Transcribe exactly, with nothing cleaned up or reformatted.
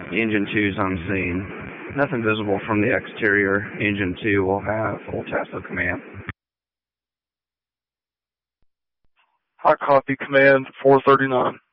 Engine two's on scene. Nothing visible from the exterior. Engine two will have full Tesla command. Hot copy, command four thirty-nine.